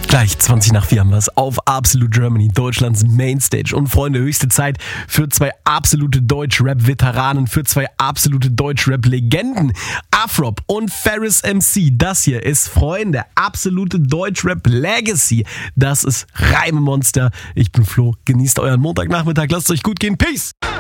Gleich 20 nach 4 haben wir es auf Absolute Germany, Deutschlands Mainstage. Und Freunde, höchste Zeit für zwei absolute Deutsch-Rap-Veteranen, für zwei absolute Deutsch-Rap-Legenden. Afrop und Ferris MC. Das hier ist, Freunde, absolute Deutsch-Rap-Legacy. Das ist Reimemonster. Ich bin Flo. Genießt euren Montagnachmittag. Lasst es euch gut gehen. Peace!